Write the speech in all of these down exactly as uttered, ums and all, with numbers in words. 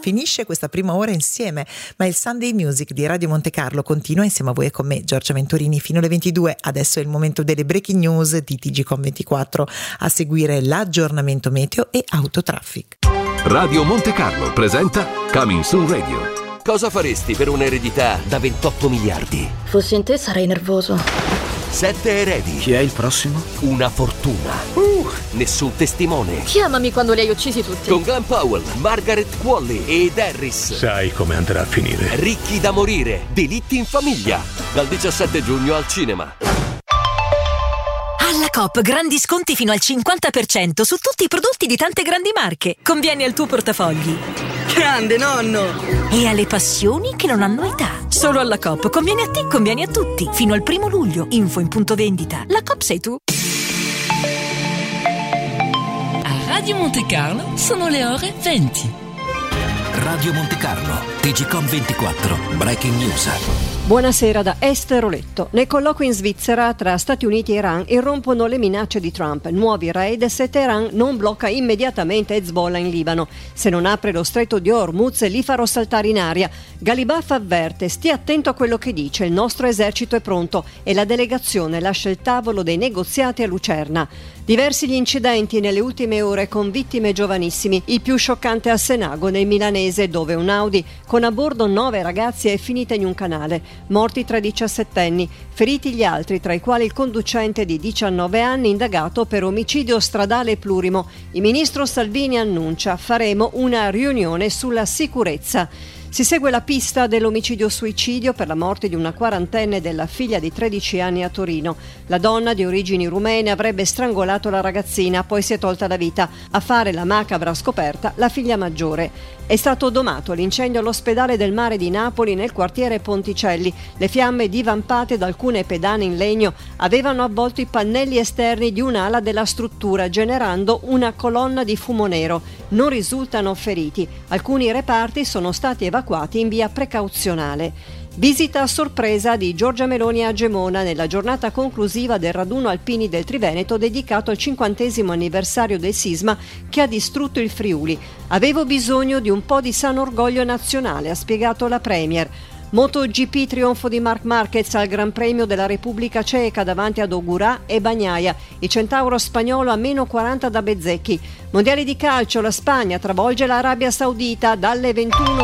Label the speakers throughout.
Speaker 1: Finisce questa prima ora insieme, ma il Sunday Music di Radio Monte Carlo continua insieme a voi e con me, Giorgia Venturini, fino alle ventidue. Adesso è il momento delle breaking news di T G Com ventiquattro, a seguire l'aggiornamento meteo e autotraffic.
Speaker 2: Radio Monte Carlo presenta Coming Soon Radio.
Speaker 3: Cosa faresti per un'eredità da ventotto miliardi?
Speaker 4: Fossi in te sarei nervoso.
Speaker 3: Sette eredi.
Speaker 5: Chi è il prossimo?
Speaker 3: Una fortuna. Uh, nessun testimone.
Speaker 4: Chiamami quando li hai uccisi tutti.
Speaker 3: Con Glenn Powell, Margaret Qualley ed Harris.
Speaker 5: Sai come andrà a finire.
Speaker 3: Ricchi da morire. Delitti in famiglia. Dal diciassette giugno al cinema.
Speaker 6: Alla Coop grandi sconti fino al cinquanta per cento su tutti i prodotti di tante grandi marche. Conviene al tuo portafogli.
Speaker 7: Grande nonno!
Speaker 6: E alle passioni che non hanno età. Solo alla Coop conviene a te, conviene a tutti. Fino al primo luglio. Info in punto vendita. La Coop sei tu.
Speaker 8: A Radio Monte Carlo sono le ore venti.
Speaker 2: Radio Monte Carlo, T G Com ventiquattro, Breaking News.
Speaker 9: Buonasera da Esther Oletto. Nei colloqui in Svizzera tra Stati Uniti e Iran irrompono le minacce di Trump. Nuovi raid se Teheran non blocca immediatamente Hezbollah in Libano. Se non apre lo stretto di Hormuz li farò saltare in aria. Galibaf avverte: stia attento a quello che dice, il nostro esercito è pronto e la delegazione lascia il tavolo dei negoziati a Lucerna. Diversi gli incidenti nelle ultime ore con vittime giovanissimi, il più scioccante a Senago nel milanese, dove un Audi con a bordo nove ragazzi è finita in un canale. Morti tre diciassettenni, feriti gli altri, tra i quali il conducente di diciannove anni indagato per omicidio stradale plurimo. Il ministro Salvini annuncia: faremo una riunione sulla sicurezza. Si segue la pista dell'omicidio-suicidio per la morte di una quarantenne della figlia di tredici anni a Torino. La donna di origini rumene avrebbe strangolato la ragazzina, poi si è tolta la vita. A fare la macabra scoperta la figlia maggiore. È stato domato l'incendio all'ospedale del Mare di Napoli nel quartiere Ponticelli. Le fiamme divampate da alcune pedane in legno avevano avvolto i pannelli esterni di un'ala della struttura, generando una colonna di fumo nero. Non risultano feriti. Alcuni reparti sono stati evacuati in via precauzionale. Visita a sorpresa di Giorgia Meloni a Gemona nella giornata conclusiva del raduno alpini del Triveneto dedicato al cinquantesimo anniversario del sisma che ha distrutto il Friuli. Avevo bisogno di un po' di sano orgoglio nazionale, ha spiegato la Premier. MotoGP trionfo di Marc Marquez al Gran Premio della Repubblica Ceca davanti ad Ogurà e Bagnaia. Il centauro spagnolo a meno quaranta da Bezzecchi. Mondiali di calcio, la Spagna travolge l'Arabia Saudita dalle ventuno.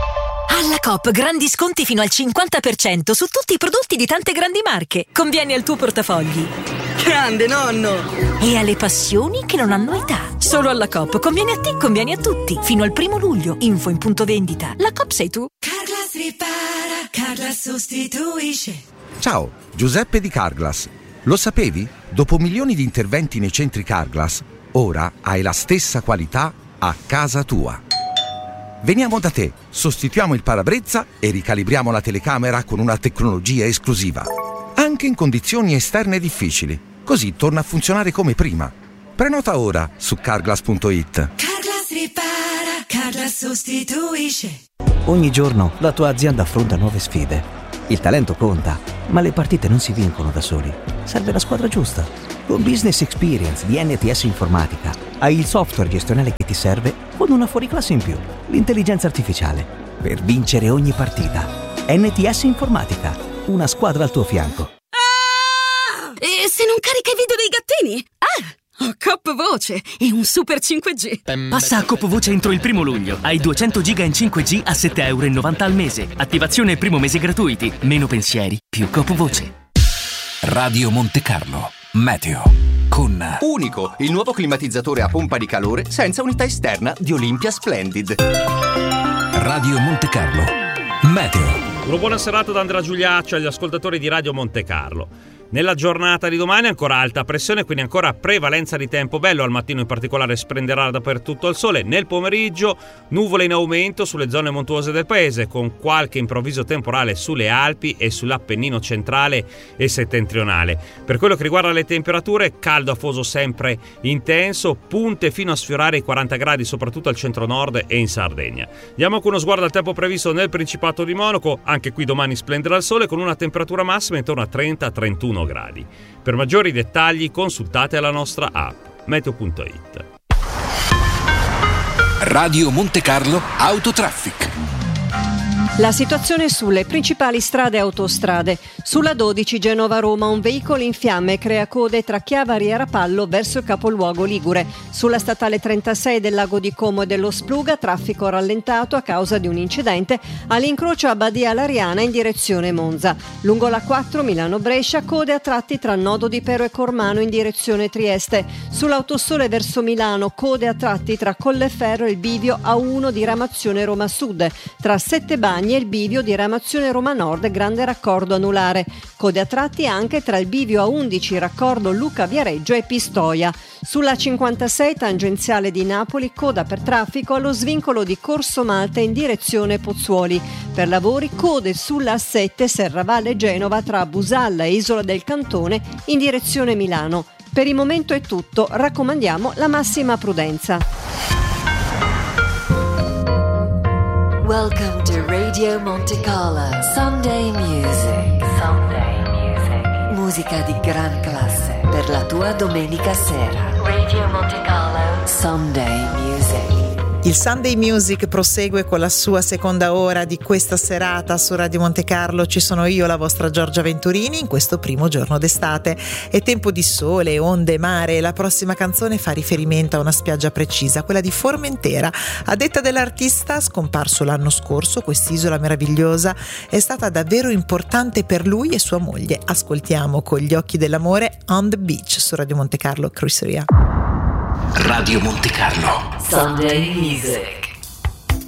Speaker 6: Alla Coop grandi sconti fino al cinquanta per cento su tutti i prodotti di tante grandi marche. Conviene al tuo portafogli.
Speaker 7: Grande nonno!
Speaker 6: E alle passioni che non hanno età. Solo alla Coop conviene a te, conviene a tutti. Fino al primo luglio. Info in punto vendita. La Coop sei tu.
Speaker 10: Carglass ripara, Carglass sostituisce.
Speaker 11: Ciao, Giuseppe di Carglass. Lo sapevi? Dopo milioni di interventi nei centri Carglass, ora hai la stessa qualità a casa tua. Veniamo da te, sostituiamo il parabrezza e ricalibriamo la telecamera con una tecnologia esclusiva. Anche in condizioni esterne difficili. Così torna a funzionare come prima. Prenota ora su carglass punto it.
Speaker 10: Carglass ripara, Carglass sostituisce.
Speaker 12: Ogni giorno la tua azienda affronta nuove sfide. Il talento conta, ma le partite non si vincono da soli. Serve la squadra giusta. Con Business Experience di N T S Informatica hai il software gestionale che ti serve con una fuoriclasse in più, l'intelligenza artificiale, per vincere ogni partita. N T S Informatica, una squadra al tuo fianco.
Speaker 7: Ah! E se non carica i video dei gattini? Ah! Ho Coop Voce e un Super cinque G.
Speaker 13: Passa a Coop Voce entro il primo luglio. Hai duecento giga in cinque G a sette virgola novanta euro al mese. Attivazione e primo mese gratuiti. Meno pensieri, più Coop Voce.
Speaker 2: Radio Monte Carlo, Meteo. Con
Speaker 14: Unico, il nuovo climatizzatore a pompa di calore senza unità esterna di Olympia Splendid.
Speaker 2: Radio Monte Carlo, Meteo.
Speaker 15: Una buona serata da Andrea Giuliaccio agli ascoltatori di Radio Monte Carlo. Nella giornata di domani ancora alta pressione, quindi ancora prevalenza di tempo bello. Al mattino in particolare splenderà dappertutto il sole. Nel pomeriggio nuvole in aumento sulle zone montuose del paese, con qualche improvviso temporale sulle Alpi e sull'Appennino centrale e settentrionale. Per quello che riguarda le temperature, caldo afoso sempre intenso, punte fino a sfiorare i quaranta gradi soprattutto al centro-nord e in Sardegna. Diamo con uno sguardo al tempo previsto nel Principato di Monaco. Anche qui domani splenderà il sole con una temperatura massima intorno a trenta trentuno gradi. Per maggiori dettagli consultate la nostra app meteo punto it.
Speaker 2: Radio Monte Carlo Autotraffic.
Speaker 9: La situazione sulle principali strade e autostrade. Sulla dodici Genova-Roma un veicolo in fiamme crea code tra Chiavari e Rapallo verso il capoluogo ligure. Sulla statale trentasei del Lago di Como e dello Spluga traffico rallentato a causa di un incidente all'incrocio a Badia Lariana in direzione Monza. Lungo la quattro Milano-Brescia code a tratti tra Nodo di Pero e Cormano in direzione Trieste. Sull'autosole verso Milano code a tratti tra Colleferro e il bivio A uno di Ramazione Roma Sud. Tra Settebagni e il bivio di Ramazione Roma Nord grande raccordo anulare. Code a tratti anche tra il bivio A undici raccordo Luca Viareggio e Pistoia. Sulla cinquantasei tangenziale di Napoli coda per traffico allo svincolo di Corso Malta in direzione Pozzuoli. Per lavori code sulla A sette Serravalle Genova tra Busalla e Isola del Cantone in direzione Milano. Per il momento è tutto, raccomandiamo la massima prudenza.
Speaker 16: Welcome to Radio Monte Carlo Sunday Music. Sunday Music. Musica di gran classe per la tua domenica sera. Radio Monte Carlo Sunday Music.
Speaker 1: Il Sunday Music prosegue con la sua seconda ora di questa serata su Radio Monte Carlo. Ci sono io, la vostra Giorgia Venturini, in questo primo giorno d'estate. È tempo di sole, onde, mare. La prossima canzone fa riferimento a una spiaggia precisa, quella di Formentera. A detta dell'artista, scomparso l'anno scorso, quest'isola meravigliosa è stata davvero importante per lui e sua moglie. Ascoltiamo Con gli occhi dell'amore On the Beach su Radio Monte Carlo. Chris Ria.
Speaker 2: Radio Monte Carlo
Speaker 16: Sunday Music.